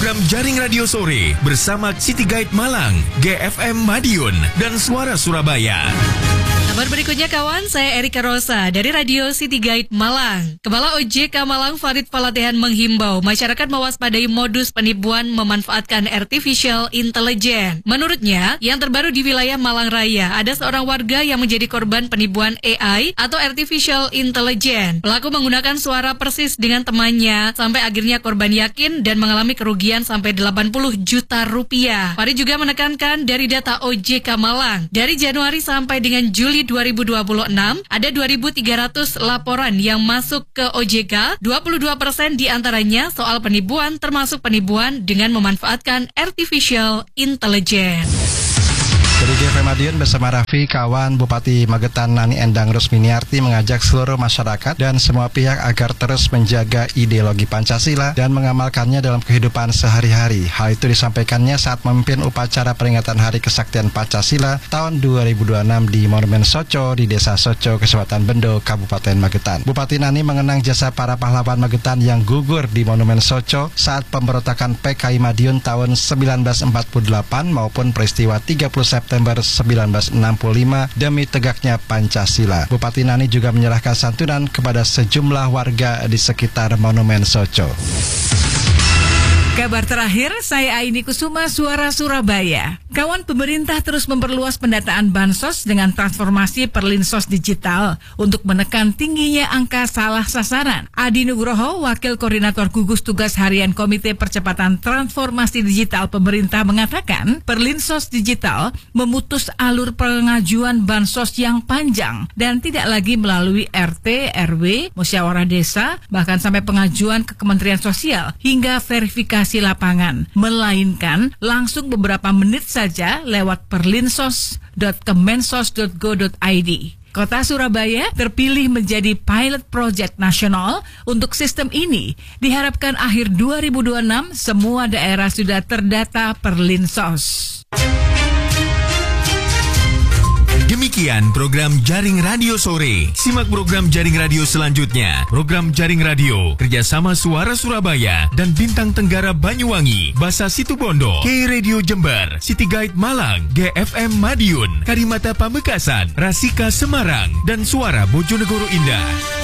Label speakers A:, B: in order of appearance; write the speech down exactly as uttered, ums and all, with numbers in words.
A: program Jaring Radio Sore bersama City Guide Malang, G F M Madiun, dan Suara Surabaya.
B: Kabar berikutnya kawan, saya Erika Rosa dari Radio City Guide Malang. Kepala O J K Malang Farid Falatehan menghimbau masyarakat mewaspadai modus penipuan memanfaatkan artificial intelligence. Menurutnya, yang terbaru di wilayah Malang Raya, ada seorang warga yang menjadi korban penipuan A I atau artificial intelligence. Pelaku menggunakan suara persis dengan temannya, sampai akhirnya korban yakin dan mengalami kerugian sampai delapan puluh juta rupiah. Farid juga menekankan dari data O J K Malang, dari Januari sampai dengan Juli dua ribu dua puluh enam, ada dua ribu tiga ratus laporan yang masuk ke O J K, dua puluh dua persen diantaranya soal penipuan, termasuk penipuan dengan memanfaatkan artificial intelligence.
C: Dari G F M Madiun bersama Raffi, kawan Bupati Magetan Nani Endang Rusminiarti mengajak seluruh masyarakat dan semua pihak agar terus menjaga ideologi Pancasila dan mengamalkannya dalam kehidupan sehari-hari. Hal itu disampaikannya saat memimpin upacara peringatan Hari Kesaktian Pancasila tahun dua ribu dua puluh enam di Monumen Soco di Desa Soco, Kecamatan Bendo, Kabupaten Magetan. Bupati Nani mengenang jasa para pahlawan Magetan yang gugur di Monumen Soco saat pemberontakan P K I Madiun tahun seribu sembilan ratus empat puluh delapan maupun peristiwa tiga puluh September seribu sembilan ratus enam puluh lima demi tegaknya Pancasila. Bupati Nani juga menyerahkan santunan kepada sejumlah warga di sekitar Monumen Soco.
D: Kabar terakhir, saya Aini Kusuma, Suara Surabaya. Kawan, pemerintah terus memperluas pendataan Bansos dengan transformasi Perlinsos digital untuk menekan tingginya angka salah sasaran. Adi Nugroho, Wakil Koordinator Gugus Tugas Harian Komite Percepatan Transformasi Digital Pemerintah mengatakan, Perlinsos digital memutus alur pengajuan Bansos yang panjang dan tidak lagi melalui R T, R W, musyawarah desa, bahkan sampai pengajuan ke Kementerian Sosial hingga verifikasi lapangan, melainkan langsung beberapa menit saja lewat perlinsos dot kemensos dot go dot i d. Kota Surabaya terpilih menjadi pilot project nasional untuk sistem ini. Diharapkan akhir dua ribu dua puluh enam semua daerah sudah terdata Perlinsos.
A: Demikian program Jaring Radio Sore. Simak program Jaring Radio selanjutnya. Program Jaring Radio kerjasama Suara Surabaya dan Bintang Tenggara Banyuwangi, Basa Situbondo, K Radio Jember, City Guide Malang, G F M Madiun, Karimata Pamekasan, Rasika Semarang, dan Suara Bojonegoro Indah.